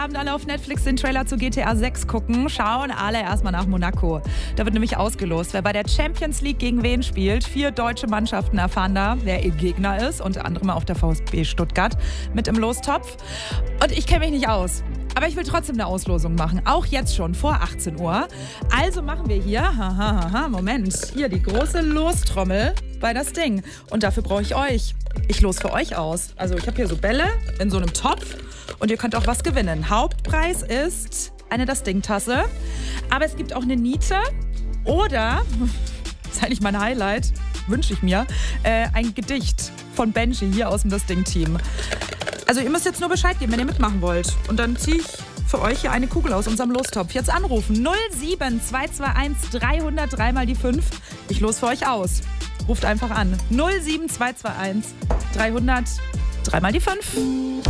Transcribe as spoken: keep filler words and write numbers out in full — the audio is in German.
Abend alle auf Netflix den Trailer zu G T A sechs gucken, schauen alle erstmal nach Monaco. Da wird nämlich ausgelost, wer bei der Champions League gegen wen spielt. Vier deutsche Mannschaften erfahren da, wer ihr Gegner ist. Unter anderem auch der VfB Stuttgart mit im Lostopf. Und ich kenne mich nicht aus. Aber ich will trotzdem eine Auslosung machen, auch jetzt schon vor achtzehn Uhr. Also machen wir hier, haha, haha, Moment, hier die große Lostrommel bei das Ding. Und dafür brauche ich euch. Ich los für euch aus. Also ich habe hier so Bälle in so einem Topf und ihr könnt auch was gewinnen. Hauptpreis ist eine Das Ding-Tasse, aber es gibt auch eine Niete oder, das ist eigentlich mein Highlight, wünsche ich mir, äh, ein Gedicht von Benji hier aus dem Das Ding-Team. Also ihr müsst jetzt nur Bescheid geben, wenn ihr mitmachen wollt. Und dann ziehe ich für euch hier eine Kugel aus unserem Lostopf. Jetzt anrufen null sieben zwei zwei eins drei null null drei mal die fünf. Ich los für euch aus. Ruft einfach an null sieben zwei zwei eins drei null null drei mal die fünf.